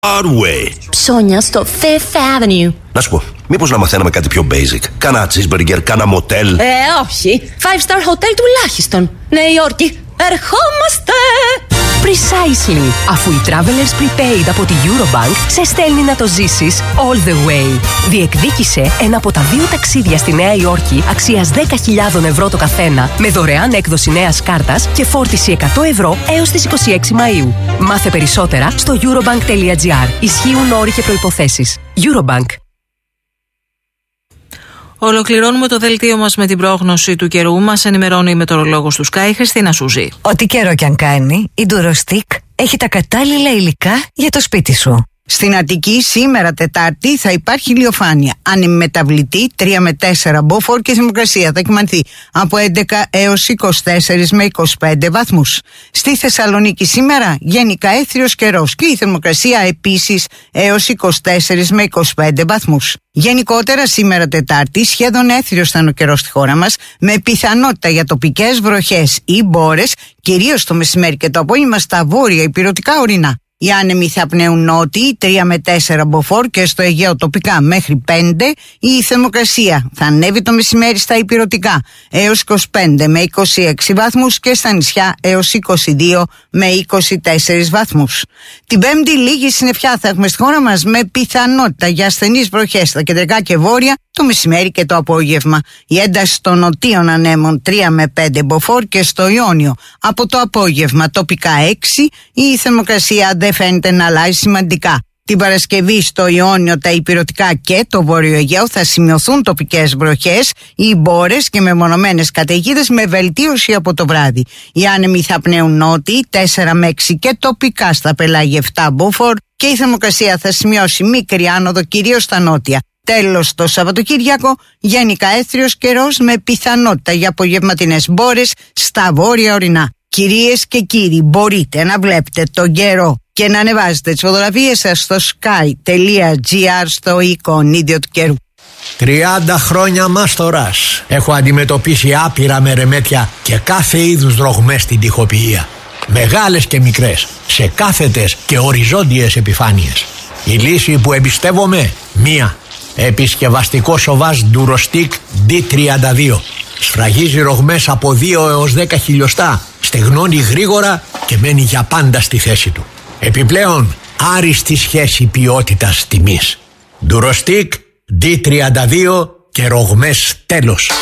Broadway. Ψώνια στο Fifth Avenue. Να σου πω, μήπως να μαθαίναμε κάτι πιο basic? Κάνα cheeseburger, κάνα μοτέλ. Όχι. 5-star hotel τουλάχιστον. Νέα Υόρκη. Ερχόμαστε! Precisely. Αφού η Travelers Prepaid από τη Eurobank σε στέλνει να το ζήσεις all the way. Διεκδίκησε ένα από τα 2 ταξίδια στη Νέα Υόρκη αξίας 10.000 ευρώ το καθένα με δωρεάν έκδοση νέας κάρτας και φόρτιση 100 ευρώ έως τις 26 Μαΐου. Μάθε περισσότερα στο eurobank.gr. Ισχύουν όροι και προϋποθέσεις. Eurobank. Ολοκληρώνουμε το δελτίο μας με την πρόγνωση του καιρού. Μας ενημερώνει η μετεωρολόγος του Sky, Χριστίνα Σούζη. Ό,τι καιρό κι αν κάνει, η Durostic έχει τα κατάλληλα υλικά για το σπίτι σου. Στην Αττική σήμερα Τετάρτη θα υπάρχει ηλιοφάνεια. Ανεμεταβλητή 3 με 4 μποφόρ και θερμοκρασία θα κυμανθεί από 11 έως 24 με 25 βαθμούς. Στη Θεσσαλονίκη σήμερα γενικά έθριος καιρός και η θερμοκρασία επίσης έως 24 με 25 βαθμούς. Γενικότερα σήμερα Τετάρτη σχεδόν έθριος θα είναι ο καιρός στη χώρα μας με πιθανότητα για τοπικές βροχές ή μπόρες κυρίως το μεσημέρι και το απόγευμα στα βόρεια ηπειρωτικά ορεινά. Οι άνεμοι θα πνέουν νότιοι 3 με 4 μποφόρ και στο Αιγαίο τοπικά μέχρι 5. Η θερμοκρασία θα ανέβει το μεσημέρι στα ηπειρωτικά έως 25 με 26 βαθμούς και στα νησιά έως 22 με 24 βαθμούς. Την Πέμπτη λίγη συννεφιά θα έχουμε στη χώρα μας με πιθανότητα για ασθενείς βροχές στα κεντρικά και βόρεια το μεσημέρι και το απόγευμα. Η ένταση των νοτίων ανέμων 3 με 5 μποφόρ και στο Ιόνιο από το απόγευμα τοπικά 6. Η θερμοκρασία δεν φαίνεται να αλλάζει σημαντικά. Την Παρασκευή στο Ιόνιο, τα ηπειρωτικά και το Βόρειο Αιγαίο θα σημειωθούν τοπικές βροχές ή μπόρες και μεμονωμένες καταιγίδες με βελτίωση από το βράδυ. Οι άνεμοι θα πνέουν νότιοι 4 με 6 και τοπικά στα πελάγια 7 μποφόρ και η θερμοκρασία θα σημειώσει μικρή άνοδο κυρίως στα νότια. Τέλος το Σαββατοκύριακο γενικά έθριος καιρός με πιθανότητα για απογευματινές μπόρες στα βόρεια ορεινά. Κυρίες και κύριοι, μπορείτε να βλέπετε τον καιρό και να ανεβάζετε τις φωτογραφίες σας στο sky.gr στο εικονίδιο του καιρού. 30 χρόνια μάστορας. Έχω αντιμετωπίσει άπειρα μερεμέτια και κάθε είδους ρογμές στην τοιχοποιία. Μεγάλες και μικρές, σε κάθετες και οριζόντιες επιφάνειες. Η λύση που εμπιστεύομαι, μία. Επισκευαστικό σοβάζ Durostic D32. Σφραγίζει ρογμές από 2 έως 10 χιλιοστά. Στεγνώνει γρήγορα και μένει για πάντα στη θέση του. Επιπλέον, άριστη σχέση ποιότητας τιμής. Durostic D32 και ρογμές τέλος.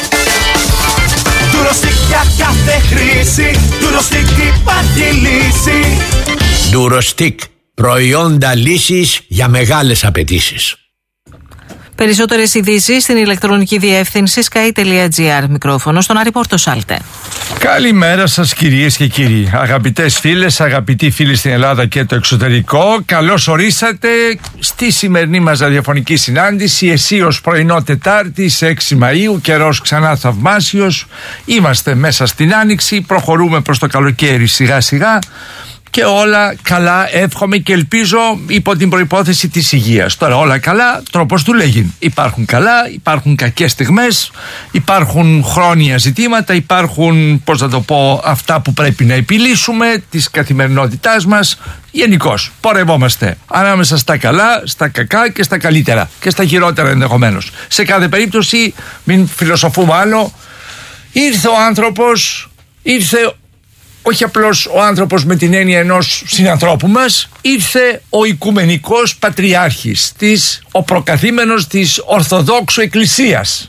Durostic για κάθε χρήση. Durostic υπάρχει λύση. Durostic, προϊόντα λύσης για μεγάλες απαιτήσεις. Περισσότερες ειδήσεις στην ηλεκτρονική διεύθυνση sky.gr. Μικρόφωνο στον Άρη Πόρτο Σάλτε. Καλημέρα σας κυρίες και κύριοι. Αγαπητές φίλες, αγαπητοί φίλοι στην Ελλάδα και το εξωτερικό. Καλώς ορίσατε στη σημερινή μας ραδιοφωνική συνάντηση. Εσίως πρωινό Τετάρτη, 6 Μαΐου, καιρός ξανά θαυμάσιος. Είμαστε μέσα στην Άνοιξη, προχωρούμε προς το καλοκαίρι σιγά σιγά. Και όλα καλά, εύχομαι και ελπίζω υπό την προϋπόθεση της υγείας. Τώρα όλα καλά, τρόπος του λέγειν. Υπάρχουν καλά, υπάρχουν κακές στιγμές, υπάρχουν χρόνια ζητήματα, υπάρχουν, πώς να το πω, αυτά που πρέπει να επιλύσουμε της καθημερινότητάς μας. Γενικώς, πορευόμαστε ανάμεσα στα καλά, στα κακά και στα καλύτερα και στα χειρότερα ενδεχομένως. Σε κάθε περίπτωση, μην φιλοσοφούμε άλλο, ήρθε ο άνθρωπος, όχι απλώς ο άνθρωπος με την έννοια ενός συνανθρώπου μας, ήρθε ο Οικουμενικός Πατριάρχης, ο προκαθήμενος της Ορθοδόξου Εκκλησίας.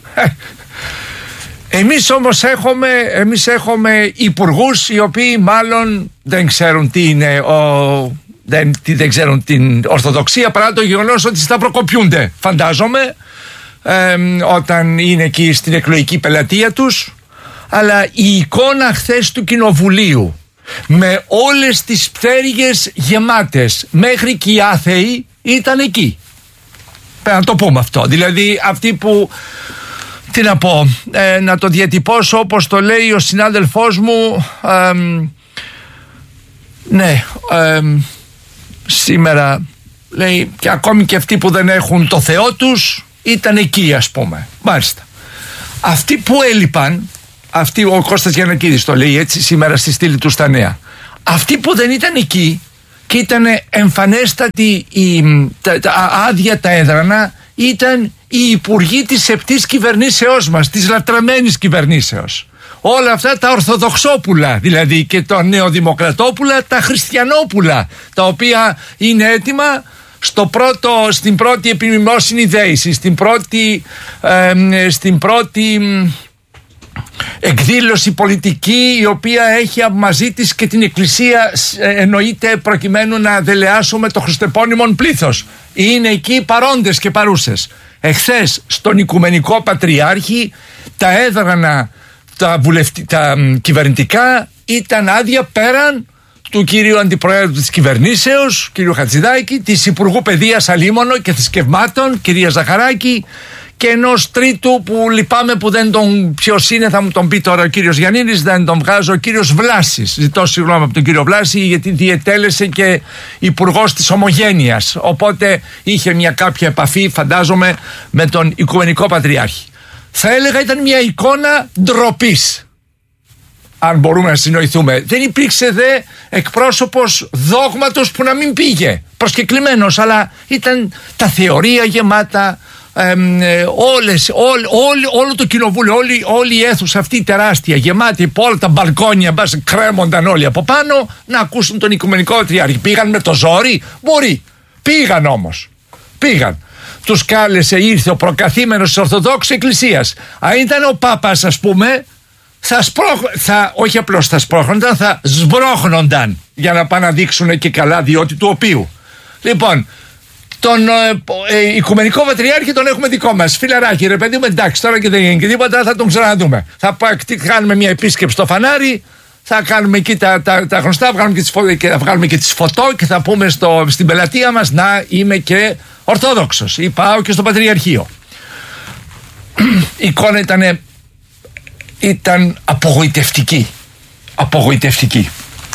Εμείς όμως έχουμε υπουργούς οι οποίοι μάλλον δεν ξέρουν τι είναι δεν ξέρουν την Ορθοδοξία παρά το γεγονός ότι σταυροκοπιούνται, φαντάζομαι, όταν είναι εκεί στην εκλογική πελατεία τους. Αλλά η εικόνα χθες του Κοινοβουλίου με όλες τις πτέρυγες γεμάτες μέχρι και οι άθεοι ήταν εκεί. Πρέπει να το πούμε αυτό. Δηλαδή αυτοί που, τι να πω, να το διατυπώσω όπως το λέει ο συνάδελφός μου, σήμερα λέει και ακόμη και αυτοί που δεν έχουν το Θεό τους ήταν εκεί, ας πούμε. Μάλιστα. Αυτοί που έλειπαν, ο Κώστας Γιαννακίδης το λέει έτσι σήμερα στη στήλη του στα νέα. Αυτοί που δεν ήταν εκεί και ήταν εμφανέστατη άδεια τα έδρανα, ήταν οι υπουργοί της επτής κυβερνήσεώς μας, της λατρεμένης κυβερνήσεως. Όλα αυτά τα ορθοδοξόπουλα, δηλαδή, και τα νεοδημοκρατόπουλα, τα χριστιανόπουλα, τα οποία είναι έτοιμα στην πρώτη επιμνημόσυνη δέηση, στην πρώτη εκδήλωση πολιτική, η οποία έχει μαζί της και την Εκκλησία, εννοείται, προκειμένου να δελεάσουμε το χριστεπώνυμον πλήθος. Είναι εκεί παρόντες και παρούσες. Εχθές στον Οικουμενικό Πατριάρχη τα έδρανα, τα κυβερνητικά, ήταν άδεια πέραν του κύριου Αντιπροέδρου της κυβερνήσεως, κύριου Χατζηδάκη, της Υπουργού Παιδείας αλίμονο και θρησκευμάτων, κυρία Ζαχαράκη, και ενός τρίτου που λυπάμαι που δεν τον, ποιος είναι, θα μου τον πει τώρα ο κύριος Γιαννίδης, δεν τον βγάζω, ο κύριος Βλάσης. Ζητώ συγγνώμη από τον κύριο Βλάση, γιατί διετέλεσε και υπουργός της Ομογένειας, οπότε είχε μια κάποια επαφή, φαντάζομαι, με τον Οικουμενικό Πατριάρχη. Θα έλεγα ήταν μια εικόνα ντροπής, αν μπορούμε να συνοηθούμε. Δεν υπήρξε δε εκπρόσωπος δόγματος που να μην πήγε, προσκεκλημένος, αλλά ήταν τα θεωρία γεμάτα, όλο το κοινοβούλιο, όλη η αίθουσα αυτή τεράστια, γεμάτη, όλα τα μπαλκόνια, κρέμονταν όλοι από πάνω να ακούσουν τον Οικουμενικό Πατριάρχη. Πήγαν με το ζόρι? Μπορεί. Πήγαν όμως. Πήγαν. Τους κάλεσε, ήρθε ο προκαθήμενος της Ορθοδόξης Εκκλησίας. Αν ήταν ο Πάπας, ας πούμε, όχι απλώς θα σπρώχνονταν, θα σμπρώχνονταν, για να πάνε να δείξουν και καλά διότι του οποίου. Λοιπόν, τον Οικουμενικό Πατριάρχη τον έχουμε δικό μας. Φιλαράκι, ρε παιδί μου, εντάξει, τώρα και δεν γίνει και τίποτα, θα τον ξαναδούμε. Θα κάνουμε μια επίσκεψη στο φανάρι, θα κάνουμε εκεί τα γνωστά, θα βγάλουμε και τις φωτό και θα πούμε στην πελατεία μας, να είμαι και Ορθόδοξος, ή πάω και στο Πατριαρχείο. Η εικόνα ήταν απογοητευτική.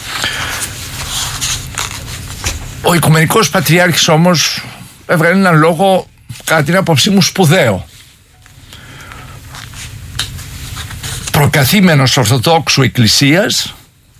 Ο Οικουμενικός Πατριάρχης όμως έβγαλε έναν λόγο, κατά την άποψή μου, σπουδαίο. Προκαθήμενος Ορθοδόξου Εκκλησίας,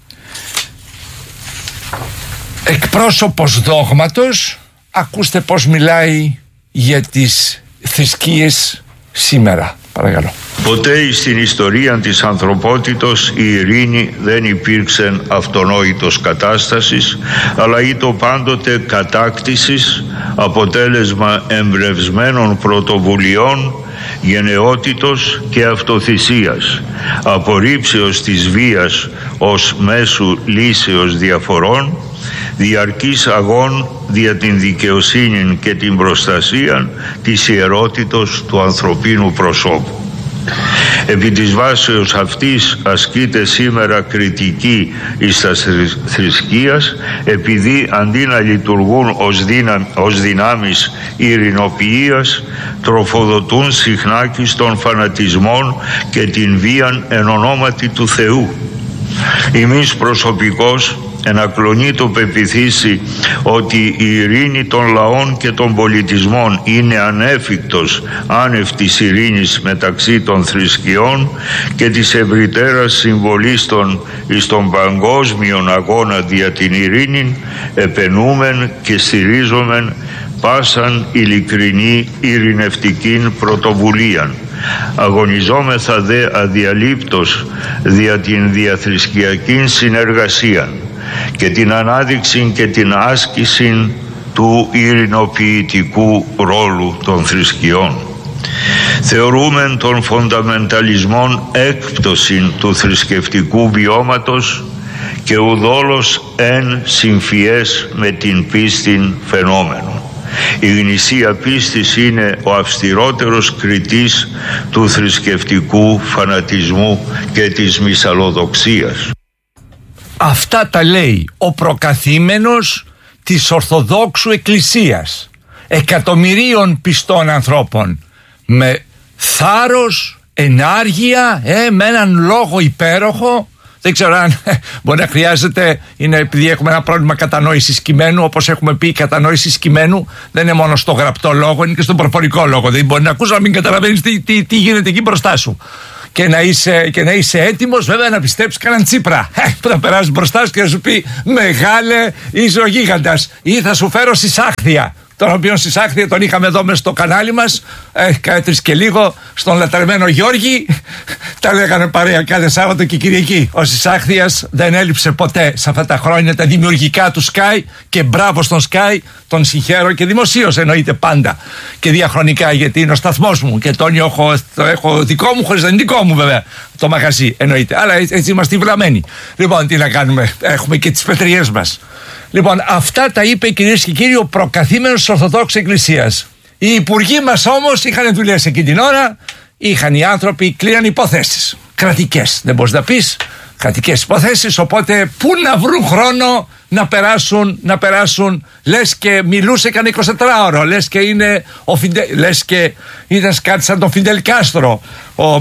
εκπρόσωπος δόγματος, ακούστε πως μιλάει για τις θρησκείες σήμερα. Παρακαλώ. Ποτέ στην ιστορία της ανθρωπότητος η ειρήνη δεν υπήρξε αυτονόητος κατάστασης, αλλά ήτο πάντοτε κατάκτησης, αποτέλεσμα εμπρευσμένων πρωτοβουλειών, γενναιότητος και αυτοθυσίας, απορρίψεως της βίας ως μέσου λύσεως διαφορών, διαρκής αγών δια την δικαιοσύνη και την προστασία της ιερότητος του ανθρωπίνου προσώπου. Επί της βάσεως αυτής ασκείται σήμερα κριτική εις τα θρησκείας, επειδή αντί να λειτουργούν ως δυνάμεις ειρηνοποιίας, τροφοδοτούν συχνάκις των φανατισμών και την βίαν εν ονόματι του Θεού. Εμείς προσωπικώς ενακλονεί το πεποιθήσει ότι η ειρήνη των λαών και των πολιτισμών είναι ανέφικτος άνευ της ειρήνης μεταξύ των θρησκειών και της ευρυτέρας συμβολίστων εις τον παγκόσμιον αγώνα δια την ειρήνη, επενούμεν και στηρίζομεν πάσαν ειλικρινή ειρηνευτικήν πρωτοβουλίαν. Αγωνιζόμεθα δε αδιαλείπτως δια την διαθρησκειακή συνεργασία και την ανάδειξη και την άσκηση του ειρηνοποιητικού ρόλου των θρησκειών. Θεωρούμε τον φονταμενταλισμό έκπτωση του θρησκευτικού βιώματος και ουδόλως εν συμφιές με την πίστη φαινόμενο. Η γνησία πίστης είναι ο αυστηρότερος κριτής του θρησκευτικού φανατισμού και της μυσαλλοδοξίας. Αυτά τα λέει ο προκαθήμενος της Ορθοδόξου Εκκλησίας, εκατομμυρίων πιστών ανθρώπων, με θάρρος, ενάργεια, με έναν λόγο υπέροχο. Δεν ξέρω αν μπορεί να χρειάζεται, είναι επειδή έχουμε ένα πρόβλημα κατανόησης κειμένου. Όπως έχουμε πει, η κατανόηση κειμένου δεν είναι μόνο στο γραπτό λόγο, είναι και στον προφορικό λόγο. Δεν μπορεί να ακούσει να μην καταλαβαίνεις τι γίνεται εκεί μπροστά σου. και να είσαι έτοιμος βέβαια να πιστέψεις κανέναν Τσίπρα που θα περάσει μπροστά σου και θα σου πει μεγάλε είσαι ο γίγαντας, ή θα σου φέρω Συσάχθεια, τον οποίο Συσάχθεια τον είχαμε εδώ μέσα στο κανάλι μας, κάνα 3 και λίγο, στον λατρεμένο Γιώργη, τα λέγανε παρέα κάθε Σάββατο και Κυριακή. Ο Συσάχθειας δεν έλειψε ποτέ σε αυτά τα χρόνια τα δημιουργικά του Sky, και μπράβο στον Sky, τον συγχαίρω και δημοσίως εννοείται πάντα και διαχρονικά, γιατί είναι ο σταθμός μου και το έχω δικό μου χωρίς να είναι δικό μου βέβαια το μαγαζί, εννοείται, αλλά έτσι είμαστε βλαμμένοι. Λοιπόν, τι να κάνουμε, έχουμε και τις πετριές μας. Λοιπόν, αυτά τα είπε, κυρίες και κύριοι, ο προκαθήμενος της Ορθοδόξης Εκκλησίας. Οι υπουργοί μας όμως είχαν δουλειές εκείνη την ώρα, είχαν οι άνθρωποι, κλείναν υποθέσεις. Κρατικές, δεν μπορείς να πεις, κρατικές υποθέσεις, οπότε πού να βρουν χρόνο να περάσουν, λες και μιλούσε κανένα 24ωρο, λες και ήταν κάτι σαν τον Φιντελ Κάστρο, ο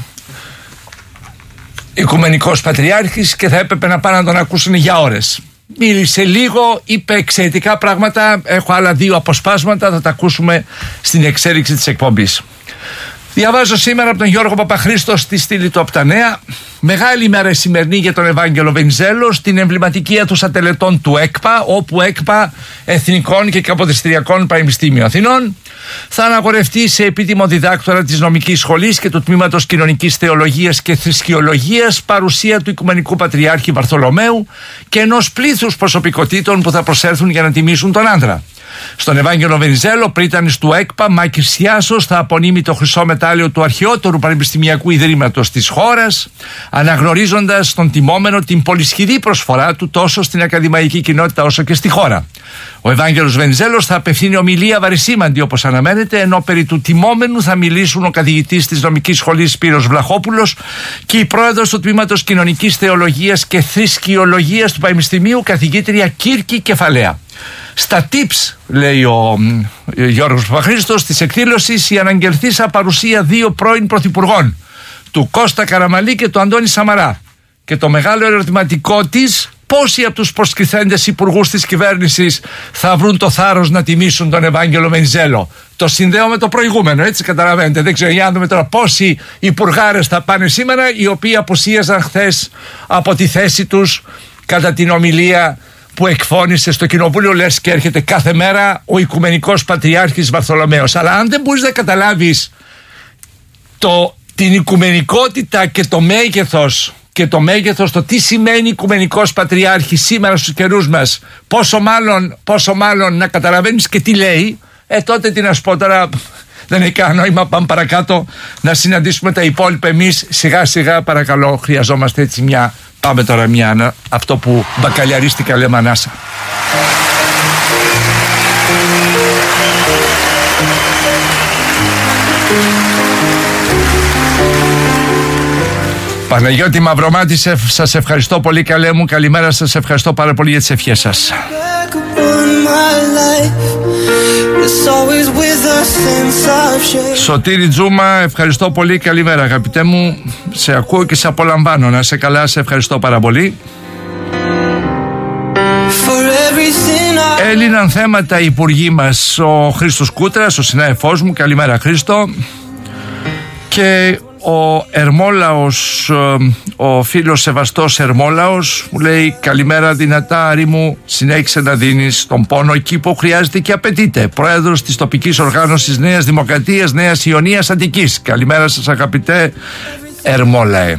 Οικουμενικός Πατριάρχης, και θα έπρεπε να πάνε να τον ακούσουν για ώρες. Μίλησε λίγο, είπε εξαιρετικά πράγματα. Έχω άλλα 2 αποσπάσματα, θα τα ακούσουμε στην εξέλιξη της εκπομπής. Διαβάζω σήμερα από τον Γιώργο Παπαχρήστο στη στήλη του από τα Νέα. Μεγάλη ημέρα η σημερινή για τον Ευάγγελο Βενιζέλο στην εμβληματική αίθουσα τελετών του ΕΚΠΑ, όπου ΕΚΠΑ, Εθνικών και Καποδιστριακών Πανεπιστήμιο Αθηνών, θα αναγορευτεί σε επίτιμο διδάκτορα της Νομικής Σχολής και του Τμήματος Κοινωνικής Θεολογίας και Θρησκεολογίας παρουσία του Οικουμενικού Πατριάρχη Βαρθολομαίου και ενός πλήθους προσωπικότητων που θα προσέλθουν για να τιμήσουν τον άνδρα. Στον Ευάγγελο Βενιζέλο, πρίτανης του ΕΚΠΑ, Μάκης Σιάσος θα απονείμει το χρυσό μετάλλιο του αρχαιότερου πανεπιστημιακού ιδρύματος της χώρας, αναγνωρίζοντας στον τιμόμενο την πολυσχηδή προσφορά του τόσο στην ακαδημαϊκή κοινότητα όσο και στη χώρα. Ο Ευάγγελος Βενιζέλος θα απευθύνει ομιλία βαρισίμαντη όπως αναμένεται, ενώ περί του τιμόμενου θα μιλήσουν ο καθηγητής της Νομικής Σχολής Σπύρος Βλαχόπουλος και η πρόεδρος του Τμήματος Κοινωνικής Θεολογίας και Θρησκεολογίας του Πανεπιστημίου, καθηγήτρια Κύρκη Κεφαλαία. Στα tips, λέει ο Γιώργος Παπαχρήστος, της εκδήλωσης η αναγγελθήσα παρουσία 2 πρώην πρωθυπουργών, του Κώστα Καραμανλή και του Αντώνη Σαμαρά. Και το μεγάλο ερωτηματικό της, πόσοι από τους προσκριθέντες υπουργούς της κυβέρνησης θα βρουν το θάρρος να τιμήσουν τον Ευάγγελο Βενιζέλο. Το συνδέω με το προηγούμενο, έτσι καταλαβαίνετε. Δεν ξέρω, για να δούμε τώρα πόσοι υπουργάρες θα πάνε σήμερα, οι οποίοι απουσίαζαν χθες από τη θέση τους κατά την ομιλία που εκφώνησε στο κοινοβούλιο, λες και έρχεται κάθε μέρα ο Οικουμενικός Πατριάρχης Βαρθολομαίος. Αλλά αν δεν μπορείς να καταλάβεις την οικουμενικότητα και το μέγεθος, το τι σημαίνει Οικουμενικός Πατριάρχης σήμερα στους καιρούς μας, πόσο μάλλον να καταλαβαίνεις και τι λέει, τότε τι να σου πω τώρα, δεν έχει κανένα νόημα, πάμε παρακάτω να συναντήσουμε τα υπόλοιπα εμείς σιγά σιγά, παρακαλώ, χρειαζόμαστε έτσι πάμε τώρα αυτό που μπακαλιαρίστηκα λέμε ανάσα. Παναγιώτη Μαυρομάτη, σας ευχαριστώ πολύ, καλέ μου, καλημέρα σας, ευχαριστώ πάρα πολύ για τις ευχές σας. Σωτήρη Τζούμα, ευχαριστώ πολύ, καλημέρα αγαπητέ μου, σε ακούω και σε απολαμβάνω, να είσαι καλά, σε ευχαριστώ πάρα πολύ. Έλληναν θέματα οι υπουργοί μας, ο Χρήστος Κούτρας, ο συνάδελφός μου, καλημέρα Χρήστο, και ο Ερμόλαος, ο φίλος σεβαστός Ερμόλαος μου λέει καλημέρα δυνατά Άρη μου, συνέχισε να δίνεις τον πόνο εκεί που χρειάζεται και απαιτείται. Πρόεδρος της τοπικής οργάνωσης Νέας Δημοκρατίας Νέας Ιωνίας Αττικής. Καλημέρα σας αγαπητέ Ερμόλαε.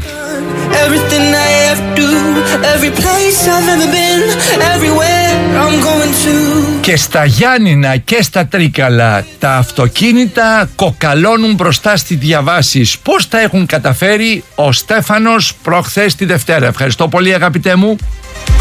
Και στα Γιάννηνα και στα Τρίκαλα τα αυτοκίνητα κοκαλώνουν μπροστά στις διαβάσεις. Πώς τα έχουν καταφέρει ο Στέφανος προχθές τη Δευτέρα. Ευχαριστώ πολύ αγαπητέ μου.